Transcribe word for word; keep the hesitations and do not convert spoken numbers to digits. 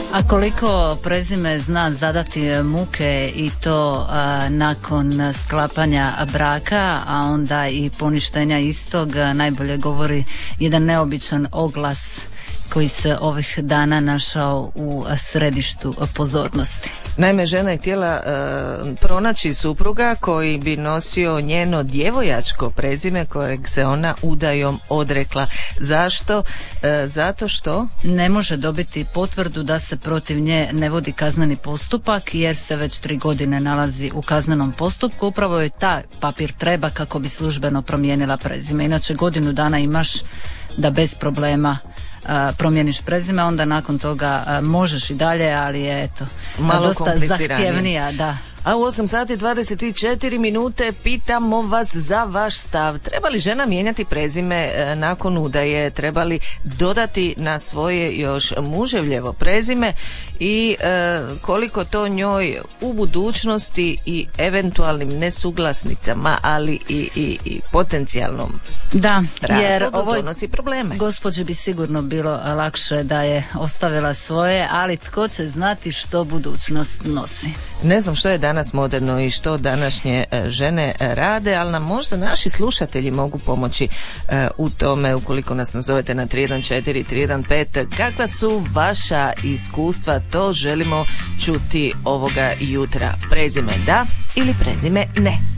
A koliko prezime zna zadati muke i to a, nakon sklapanja braka, a onda i poništenja istog, najbolje govori jedan neobičan oglas koji se ovih dana našao u središtu pozornosti. Naime, žena je htjela e, pronaći supruga koji bi nosio njeno djevojačko prezime kojeg se ona udajom odrekla. Zašto? E, zato što ne može dobiti potvrdu da se protiv nje ne vodi kazneni postupak jer se već tri godine nalazi u kaznenom postupku. Upravo joj taj papir treba kako bi službeno promijenila prezime. Inače godinu dana imaš da bez problema a, promijeniš prezime, onda nakon toga a, možeš i dalje, ali je eto malo dosta zahtjevnija, da. A u osam sati dvadeset četiri minute pitamo vas za vaš stav. Treba li žena mijenjati prezime e, nakon udaje? Treba li dodati na svoje još muževljevo prezime? I e, koliko to njoj u budućnosti i eventualnim nesuglasnicama, ali i, i, i potencijalnom da, jer razvodu ovoj donosi probleme. Gospođi bi sigurno bilo lakše da je ostavila svoje, ali tko će znati što budućnost nosi. Ne znam što je danas moderno i što današnje žene rade, ali nam možda naši slušatelji mogu pomoći uh, u tome ukoliko nas nazovete na tri jedan četiri tri jedan pet. Kakva su vaša iskustva? To želimo čuti ovoga jutra. Prezime da ili prezime ne?